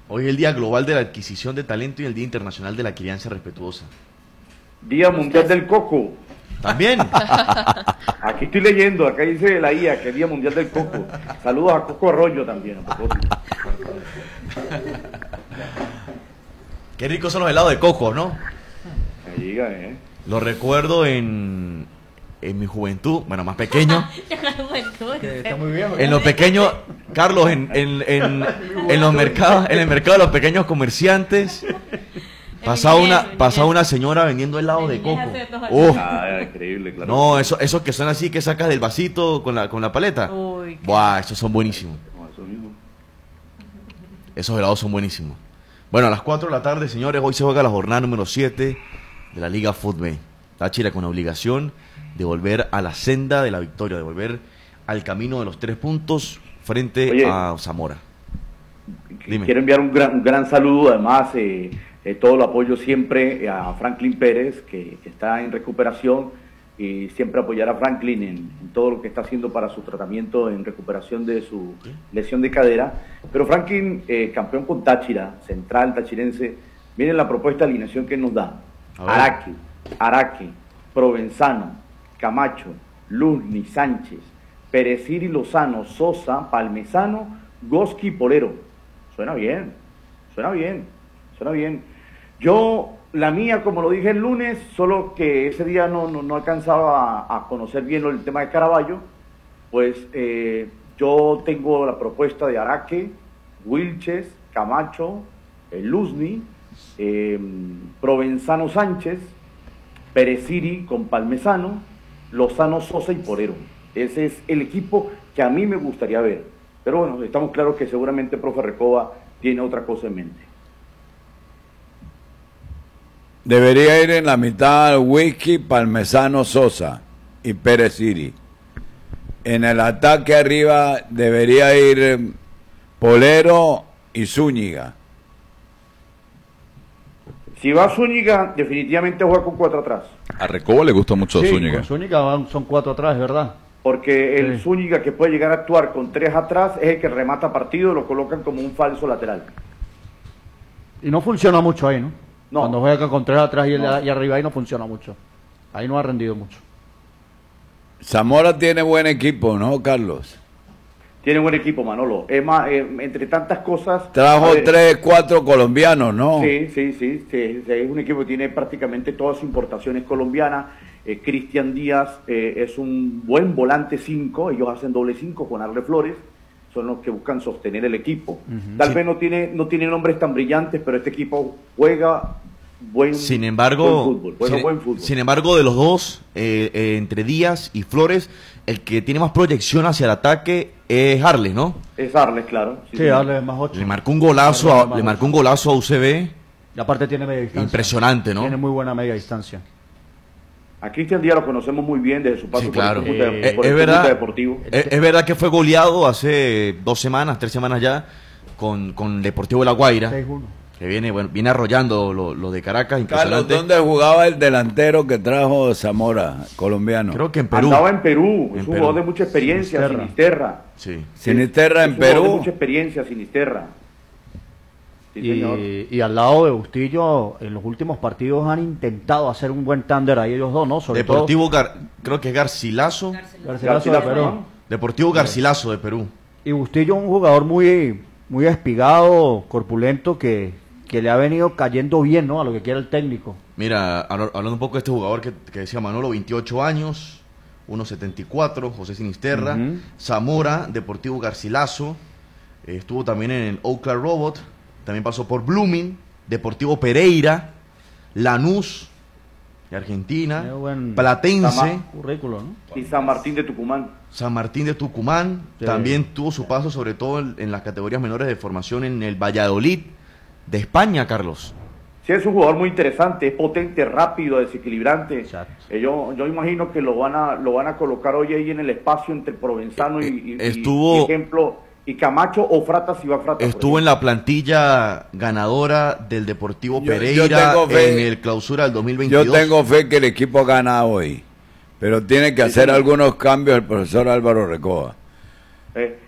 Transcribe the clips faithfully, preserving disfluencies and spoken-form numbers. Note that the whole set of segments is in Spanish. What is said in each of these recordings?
Hoy es el Día Global de la Adquisición de Talento y el Día Internacional de la Crianza Respetuosa. Día Mundial del Coco. También. Aquí estoy leyendo, acá dice la I A que es Día Mundial del Coco. Saludos a Coco Arroyo también. A Qué ricos son los helados de coco, ¿no? Me diga, ¿eh? Lo recuerdo en, en mi juventud, bueno, más pequeño. Está muy bien. En los pequeños, Carlos, en, en, en, en los mercados, en el mercado de los pequeños comerciantes, pasaba una, pasaba una señora vendiendo helados de coco. Oh. Ah, increíble, claro. No, eso, esos que son así que sacas del vasito con la, con la paleta. Uy, Buah, esos son buenísimos. No, eso mismo. Esos helados son buenísimos. Bueno, a las cuatro de la tarde, señores, hoy se juega la jornada número siete de la Liga Fútbol. Táchira con obligación de volver a la senda de la victoria, de volver al camino de los tres puntos frente Oye, a Zamora. Dime. Quiero enviar un gran, un gran saludo, además, eh, eh, todo el apoyo siempre a Franklin Pérez, que, que está en recuperación, y siempre apoyar a Franklin en, en todo lo que está haciendo para su tratamiento en recuperación de su lesión de cadera. Pero Franklin, eh, campeón con Táchira, central tachirense, miren la propuesta de alineación que nos da. Araque, Araque, Provenzano, Camacho, Luzni, Sánchez, Pereciri, Lozano, Sosa, Palmesano, Goski, Polero. Suena bien, suena bien, suena bien. Yo, la mía, como lo dije el lunes, solo que ese día no, no, no alcanzaba a, a conocer bien lo, el tema de Caraballo, pues eh, yo tengo la propuesta de Araque, Wilches, Camacho, eh, Luzni, eh, Provenzano, Sánchez, Pereciri con Palmesano, Lozano, Sosa y Porero. Ese es el equipo que a mí me gustaría ver. Pero bueno, estamos claros que seguramente profe Recoba tiene otra cosa en mente. Debería ir en la mitad Whisky, Palmesano, Sosa y Pereciri. En el ataque arriba debería ir eh, Polero y Zúñiga. Si va Zúñiga, definitivamente juega con cuatro atrás. A Recoba le gusta mucho Sí, Zúñiga. con Zúñiga van- son cuatro atrás, ¿verdad? Porque el Sí. Zúñiga que puede llegar a actuar con tres atrás es el que remata partido y lo colocan como un falso lateral. Y no funciona mucho ahí, ¿no? No. Cuando juega con tres atrás y, el- No. y arriba ahí no funciona mucho. Ahí no ha rendido mucho. Zamora tiene buen equipo, ¿no, Carlos? Tiene buen equipo, Manolo. Es más, eh, entre tantas cosas... Trajo a ver, tres, cuatro colombianos, ¿no? Sí, sí, sí, sí, sí, es un equipo que tiene prácticamente todas sus importaciones colombianas. Eh, Cristian Díaz eh, es un buen volante cinco, ellos hacen doble cinco con Arle Flores, son los que buscan sostener el equipo. Ujú. Tal Sí. vez no tiene, no tiene nombres tan brillantes, pero este equipo juega buen, Sin embargo, buen fútbol. Juega sin, buen fútbol. sin embargo, de los dos, eh, eh, entre Díaz y Flores, el que tiene más proyección hacia el ataque es Harles, ¿no? Es Arles, claro. Sí, señor. darle más ocho. Le marcó un golazo, Darle a, más le marcó ocho. un golazo a U C B, Y aparte tiene media distancia. impresionante, ¿no? Tiene muy buena media distancia. A Cristian Díaz lo conocemos muy bien desde su paso Sí, claro. por el Cúcuta- Eh, por es el verdad. Cúcuta Deportivo. Es, es verdad que fue goleado hace dos semanas, tres semanas ya, con, con Deportivo de La Guaira, seis uno. que viene, bueno, viene arrollando lo, lo de Caracas, Carlos, impresionante. ¿dónde jugaba el delantero que trajo Zamora, colombiano? Creo que en Perú. Andaba en Perú, En es un Perú. jugador de mucha experiencia, Sinisterra. Sinisterra. Sí. Sinisterra Es en un jugador de Perú. mucha experiencia, Sinisterra. Sí, señor. Y, y al lado de Bustillo, en los últimos partidos han intentado hacer un buen tándem ahí ellos dos, ¿no? Sobre Deportivo, Gar- creo que es Garcilaso. todo Garcilaso de Garcilaso, Perú. ¿no? Deportivo Garcilaso de Perú. Y Bustillo un jugador muy, muy espigado, corpulento, que, que le ha venido cayendo bien, ¿no? A lo que quiera el técnico. Mira, habl- hablando un poco de este jugador que, que decía Manolo, veintiocho años, uno setenta y cuatro, José Sinisterra, Ujú. Zamora, Deportivo Garcilaso, eh, estuvo también en el Oakland Robot, también pasó por Blooming, Deportivo Pereira, Lanús de Argentina, Tiene buen Platense, Tama- currículo, ¿no? Y San Martín de Tucumán. San Martín de Tucumán, Sí. también tuvo su paso sobre todo en, en las categorías menores de formación en el Valladolid de España, Carlos. Sí, es un jugador muy interesante, es potente, rápido, desequilibrante. Exacto. Eh, yo, yo imagino que lo van a lo van a colocar hoy ahí en el espacio entre Provenzano y, y- y- Estuvo- y ejemplo y Camacho o Frata si va Frata. por Estuvo en ejemplo. la plantilla ganadora del Deportivo Yo- yo Pereira tengo fe- en el clausura del dos mil veintidós. Yo tengo fe que el equipo gana hoy, pero tiene que Sí, hacer señor. algunos cambios el profesor Álvaro Recoba. Eh,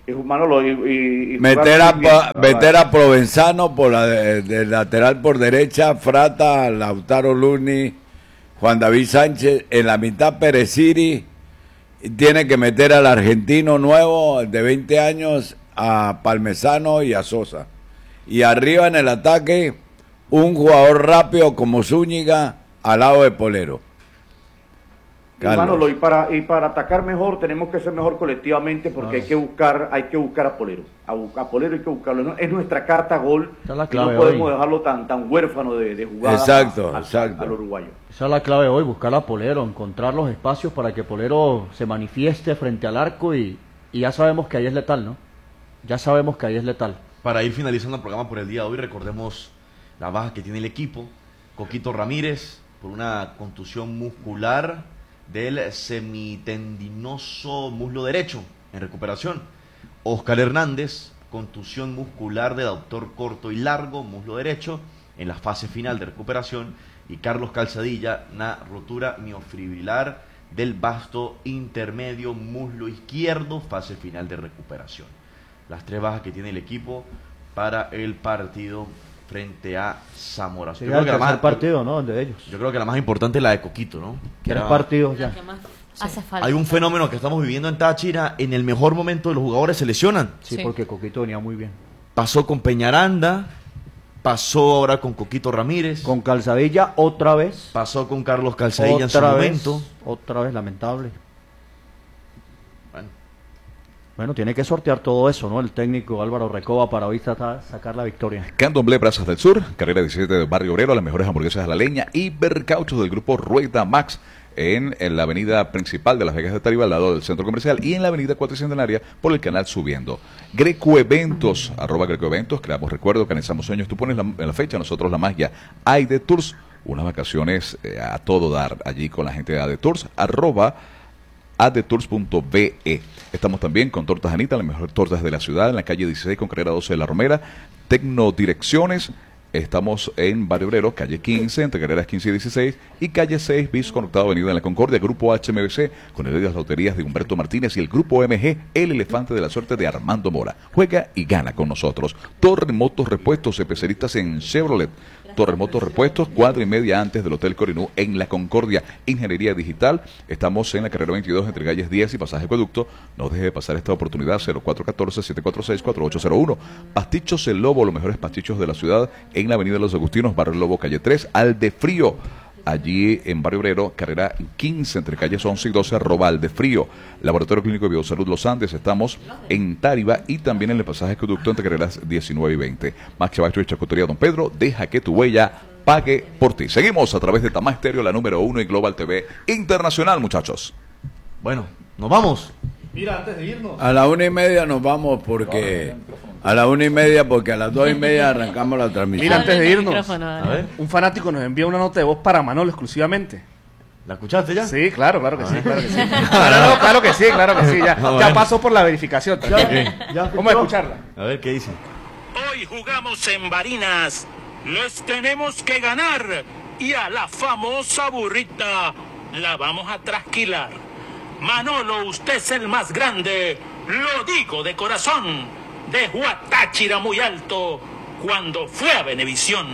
y Manolo, y, y, y meter, a, bien, meter a Provenzano por la de, de lateral por derecha, Frata, Lautaro Luni, Juan David Sánchez, en la mitad Pereciri, tiene que meter al argentino nuevo de veinte años, a Palmesano y a Sosa. Y arriba en el ataque, un jugador rápido como Zúñiga al lado de Polero. Manolo, y para y para atacar mejor tenemos que ser mejor colectivamente porque ah. hay que buscar hay que buscar a Polero a, a Polero hay que buscarlo, ¿no? Es nuestra carta gol y no podemos hoy. dejarlo tan tan huérfano de, de jugar exacto, a, a, exacto. al uruguayo. Esa es la clave hoy, buscar a Polero, encontrar los espacios para que Polero se manifieste frente al arco y, y ya sabemos que ahí es letal, ¿no? Ya sabemos que ahí es letal. Para ir finalizando el programa por el día de hoy, recordemos la baja que tiene el equipo. Coquito Ramírez por una contusión muscular del semitendinoso muslo derecho en recuperación. Oscar Hernández, contusión muscular de aductor corto y largo, muslo derecho, en la fase final de recuperación. Y Carlos Calzadilla, una rotura miofibrilar del vasto intermedio, muslo izquierdo, fase final de recuperación. Las tres bajas que tiene el equipo para el partido frente a Zamora. Sería el tercer partido, ¿no? De ellos. Yo creo que la más importante es la de Coquito, ¿no? Tres partidos ya. Hace falta. Hay un fenómeno que estamos viviendo en Táchira, en el mejor momento de los jugadores se lesionan. Sí, Sí. porque Coquito venía muy bien. Pasó con Peñaranda, pasó ahora con Coquito Ramírez, Con Calzadilla otra vez. pasó con Carlos Calzadilla en su Otra vez, momento. otra vez, lamentable. Bueno, Bueno, tiene que sortear todo eso, ¿no? El técnico Álvaro Recoba para hoy tratar sacar la victoria. Candomblé Brazos del Sur, carrera diecisiete de Barrio Obrero, las mejores hamburguesas a la leña y bercauchos del grupo Rueda Max en, en la avenida principal de Las Vegas de Tariba, al lado del centro comercial, y en la avenida Cuatricentenaria por el canal subiendo. Greco Eventos, arroba Greco Eventos, creamos recuerdo, organizamos sueños, tú pones la, en la fecha, nosotros la magia. Hay de Tours, unas vacaciones eh, a todo dar allí con la gente de Ade Tours, arroba adetours punto be. Estamos también con Tortas Anita, las mejores tortas de la ciudad, en la calle dieciséis con carrera doce de La Romera. Tecnodirecciones, estamos en Barrio Obrero, calle quince, entre carreras quince y dieciséis, y calle seis bis con octava avenida en La Concordia. Grupo H M B C, con el de las loterías de Humberto Martínez, y el Grupo M G, el elefante de la suerte de Armando Mora. Juega y gana con nosotros. Torre Motos Repuestos, especialistas en Chevrolet. Torre Motos Repuestos, cuadra y media antes del Hotel Corinú en La Concordia. Ingeniería Digital, estamos en la carrera veintidós entre calles diez y pasaje Acueducto. No deje de pasar esta oportunidad. Cero cuatro uno cuatro, siete cuatro seis, cuatro ocho cero uno. Pastichos El Lobo, los mejores pastichos de la ciudad, en la avenida Los Agustinos, Barrio El Lobo, calle tres. Aldefrío, allí en Barrio Obrero, carrera quince entre calles once y doce, arroba Aldefrío. Laboratorio Clínico de Biosalud Los Andes, estamos en Táriba y también en el pasaje Acueducto entre carreras diecinueve y veinte. Max Chabastro y Chacotería Don Pedro, deja que tu huella pague por ti. Seguimos a través de Tamá Estéreo, la número uno y Global T V Internacional, muchachos. bueno, nos vamos. Mira, antes de irnos. A la una y media nos vamos porque... A la una y media porque a las dos y media arrancamos la transmisión. Mira, antes de irnos, Micrófono, A ver, un fanático nos envía una nota de voz para Manolo exclusivamente. ¿la escuchaste ya? Sí, claro, claro que sí, claro que sí. Claro, no, claro que sí, claro que sí. Ya, Ah, bueno. ya pasó por la verificación. tranquilo. Ya Vamos a escucharla. A ver, ¿qué dice? Hoy jugamos en Barinas. Les tenemos que ganar. Y a la famosa burrita la vamos a trasquilar. Manolo, usted es el más grande. Lo digo de corazón. Dejó a Táchira muy alto cuando fue a Venevisión.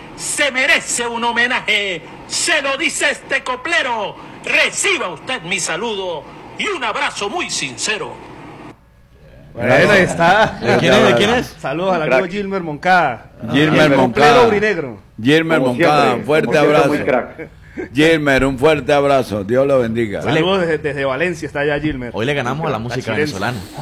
Se merece un homenaje. Se lo dice este coplero. Reciba usted mi saludo y un abrazo muy sincero. Bueno, ahí está. ¿De quién es? ¿De quién es? Saludos al amigo Crack. Gilmer Moncada. Gilmer El Moncada. coplero urinegro. Gilmer Como Moncada, siempre, un fuerte como siempre, abrazo. muy crack. Gilmer, un fuerte abrazo. Dios lo bendiga. Saludos desde, desde Valencia, está allá Gilmer. Hoy le ganamos a la música Tachirense.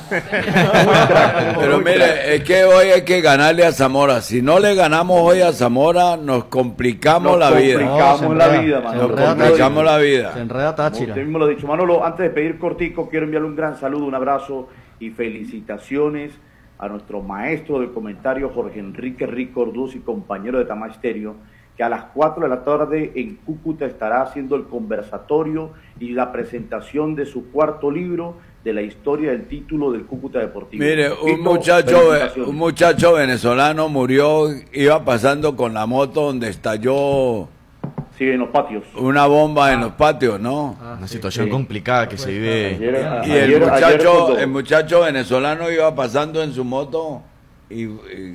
venezolana. Pero mire, es que hoy hay que ganarle a Zamora. Si no le ganamos hoy a Zamora, nos complicamos Nos la vida. complicamos No, se la enreda, vida, se Manolo. Nos enreda complicamos la Se vida. enreda Como Táchira. usted mismo lo ha dicho. Manolo, antes de pedir cortico, quiero enviarle un gran saludo, un abrazo y felicitaciones a nuestro maestro del comentario, Jorge Enrique Rico Orduz y compañero de Tamá Estéreo, que a las cuatro de la tarde en Cúcuta estará haciendo el conversatorio y la presentación de su cuarto libro de la historia del título del Cúcuta Deportivo. Mire, un Tito, muchacho, felicitaciones. un muchacho venezolano murió, iba pasando con la moto donde estalló Sí, en los patios. Una bomba en los patios, ¿no? Ah, Una sí. situación sí. complicada que se vive. Ayer- a- Y el ayer- ayer muchacho, cuando- el muchacho venezolano iba pasando en su moto y, y